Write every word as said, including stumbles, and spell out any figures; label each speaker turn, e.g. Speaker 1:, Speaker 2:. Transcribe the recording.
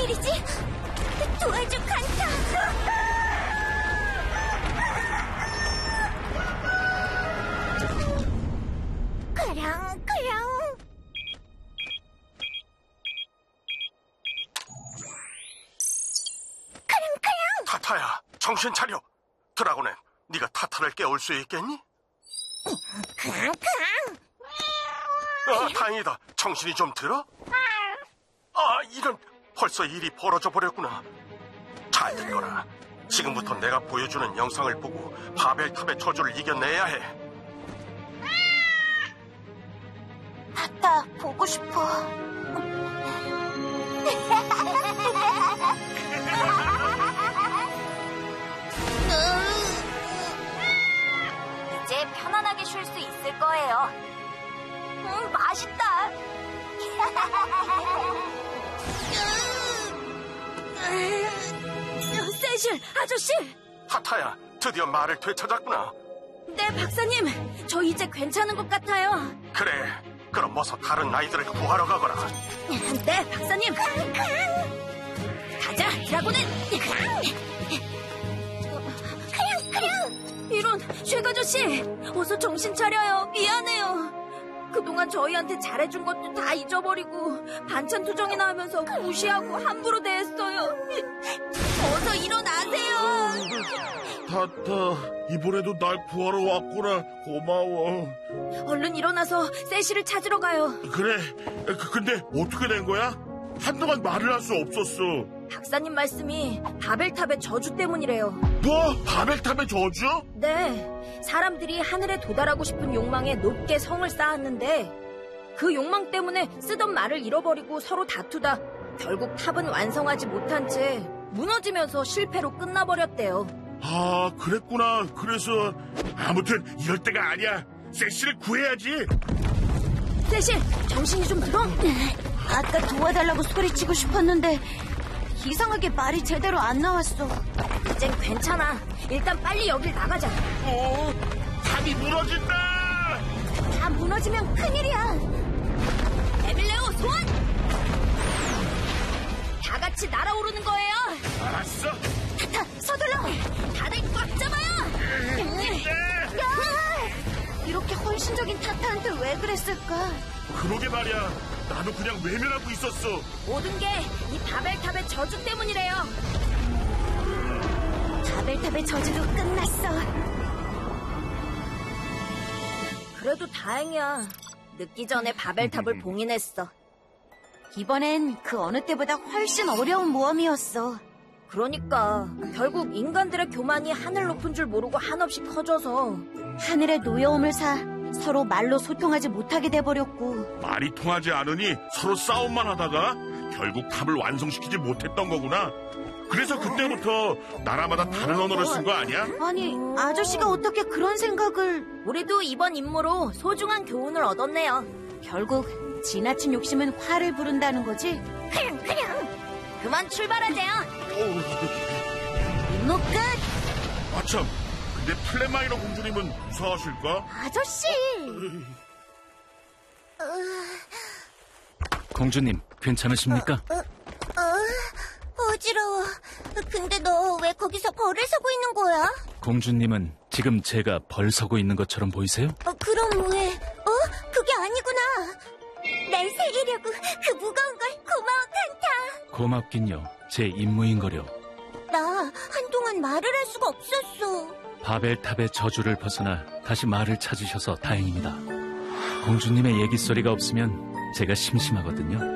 Speaker 1: 일이지? 도와줘, 칸타! 그랑, 그랑. 그랑, 그랑.
Speaker 2: 타타야, 정신 차려. 드라곤엔 네가 타타를 깨울 수 있겠니?
Speaker 1: 그랑, 그랑.
Speaker 2: 아, 다행이다. 정신이 좀 들어? 아, 이런, 벌써 일이 벌어져 버렸구나. 잘 듣거라. 지금부터 내가 보여주는 영상을 보고 바벨탑의 저주를 이겨내야 해.
Speaker 1: 타타, 보고 싶어. 이제 편안하게 쉴 수 있을 거예요. 음, 맛있다.
Speaker 3: 세실, 아저씨!
Speaker 2: 타타야, 드디어 말을 되찾았구나.
Speaker 3: 네, 박사님. 저 이제 괜찮은 것 같아요.
Speaker 2: 그래, 그럼 어서 다른 아이들을 구하러 가거라.
Speaker 3: 네, 박사님. 가자, 드라곤은. 이런, 쉐가 아저씨. 어서 정신 차려요. 미안해요. 그동안 저희한테 잘해준 것도 다 잊어버리고 반찬 투정이나 하면서 무시하고 함부로 대했어요. 어서 일어나세요.
Speaker 4: 타타, 이번에도 날 구하러 왔구나. 고마워.
Speaker 3: 얼른 일어나서 세시를 찾으러 가요.
Speaker 4: 그래, 그, 근데 어떻게 된 거야? 한동안 말을 할 수 없었어.
Speaker 3: 박사님 말씀이 바벨탑의 저주 때문이래요.
Speaker 4: 뭐? 바벨탑의 저주?
Speaker 3: 네, 사람들이 하늘에 도달하고 싶은 욕망에 높게 성을 쌓았는데 그 욕망 때문에 쓰던 말을 잃어버리고 서로 다투다 결국 탑은 완성하지 못한 채 무너지면서 실패로 끝나버렸대요.
Speaker 4: 아, 그랬구나. 그래서 아무튼 이럴 때가 아니야. 세시를 구해야지.
Speaker 3: 세실, 정신이 좀 들어?
Speaker 1: 아까 도와달라고 소리치고 싶었는데 이상하게 말이 제대로 안 나왔어.
Speaker 3: 이젠 괜찮아. 일단 빨리 여길 나가자.
Speaker 4: 어, 탑이 무너진다.
Speaker 1: 다 무너지면 큰일이야.
Speaker 3: 에밀레오, 소환! 다 같이 날아오르는 거예요.
Speaker 4: 알았어.
Speaker 1: 타타, 서둘러.
Speaker 3: 다들 꽉 잡아요.
Speaker 1: 이렇게 헌신적인 타타한테 왜 그랬을까?
Speaker 4: 그러게 말이야. 나도 그냥 외면하고 있었어.
Speaker 3: 모든 게 이 바벨탑의 저주 때문이래요.
Speaker 1: 바벨탑의 저주도 끝났어.
Speaker 3: 그래도 다행이야. 늦기 전에 바벨탑을 봉인했어.
Speaker 1: 이번엔 그 어느 때보다 훨씬 어려운 모험이었어.
Speaker 3: 그러니까 결국 인간들의 교만이 하늘 높은 줄 모르고 한없이 커져서
Speaker 1: 하늘의 노여움을 사 서로 말로 소통하지 못하게 돼버렸고,
Speaker 4: 말이 통하지 않으니 서로 싸움만 하다가 결국 탑을 완성시키지 못했던 거구나. 그래서 그때부터 나라마다 다른 언어를 쓴 거 아니야?
Speaker 1: 아니, 아저씨가 어떻게 그런 생각을...
Speaker 3: 우리도 이번 임무로 소중한 교훈을 얻었네요.
Speaker 1: 결국 지나친 욕심은 화를 부른다는 거지?
Speaker 3: 그냥 그냥 그만 출발하세요.
Speaker 1: 임무 끝!
Speaker 4: 아참, 근데 플레마이너 공주님은 무사하실까?
Speaker 1: 아저씨!
Speaker 5: 공주님, 괜찮으십니까?
Speaker 1: 어, 어, 어지러워. 근데 너 왜 거기서 벌을 서고 있는 거야?
Speaker 5: 공주님은 지금 제가 벌 서고 있는 것처럼 보이세요?
Speaker 1: 어, 그럼 왜? 어? 그게 아니구나. 날 살리려고 그 무거운 걸 고마워, 칸타.
Speaker 5: 고맙긴요. 제 임무인거려.
Speaker 1: 나 한동안 말을 할 수가 없었어.
Speaker 5: 바벨탑의 저주를 벗어나 다시 말을 찾으셔서 다행입니다. 공주님의 얘기 소리가 없으면 제가 심심하거든요.